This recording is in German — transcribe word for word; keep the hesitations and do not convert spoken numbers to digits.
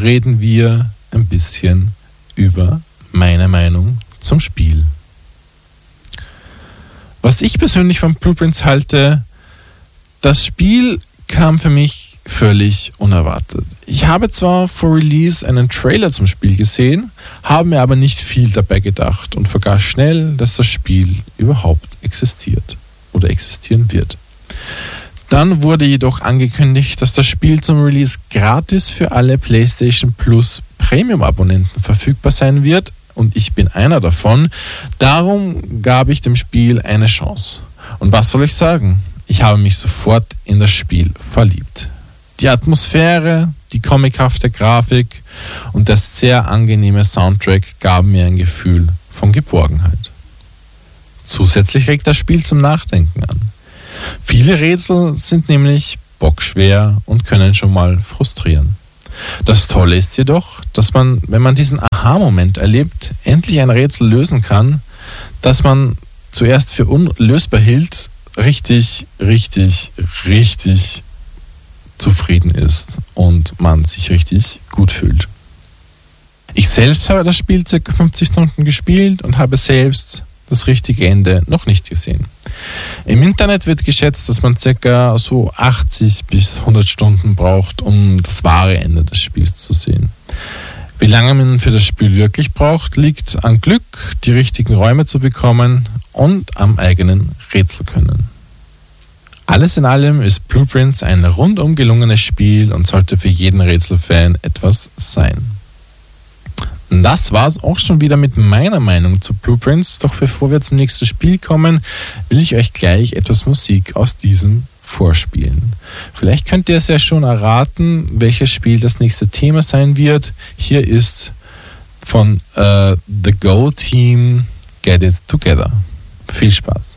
reden wir ein bisschen über meine Meinung zum Spiel. Was ich persönlich von Blueprints halte, das Spiel kam für mich völlig unerwartet. Ich habe zwar vor Release einen Trailer zum Spiel gesehen, habe mir aber nicht viel dabei gedacht und vergaß schnell, dass das Spiel überhaupt existiert oder existieren wird. Dann wurde jedoch angekündigt, dass das Spiel zum Release gratis für alle PlayStation Plus Premium-Abonnenten verfügbar sein wird und ich bin einer davon. Darum gab ich dem Spiel eine Chance. Und was soll ich sagen? Ich habe mich sofort in das Spiel verliebt. Die Atmosphäre, die comichafte Grafik und der sehr angenehme Soundtrack gaben mir ein Gefühl von Geborgenheit. Zusätzlich regt das Spiel zum Nachdenken an. Viele Rätsel sind nämlich bockschwer und können schon mal frustrieren. Das Tolle ist jedoch, dass man, wenn man diesen Aha-Moment erlebt, endlich ein Rätsel lösen kann, das man zuerst für unlösbar hielt, richtig, richtig, richtig zufrieden ist und man sich richtig gut fühlt. Ich selbst habe das Spiel ca. fünfzig Stunden gespielt und habe selbst das richtige Ende noch nicht gesehen. Im Internet wird geschätzt, dass man ca. so achtzig bis hundert Stunden braucht, um das wahre Ende des Spiels zu sehen. Wie lange man für das Spiel wirklich braucht, liegt an Glück, die richtigen Räume zu bekommen und am eigenen Rätselkönnen. Alles in allem ist Blueprints ein rundum gelungenes Spiel und sollte für jeden Rätselfan etwas sein. Und das war es auch schon wieder mit meiner Meinung zu Blueprints. Doch bevor wir zum nächsten Spiel kommen, will ich euch gleich etwas Musik aus diesem vorspielen. Vielleicht könnt ihr es ja schon erraten, welches Spiel das nächste Thema sein wird. Hier ist von uh, The Go Team Get It Together. Viel Spaß.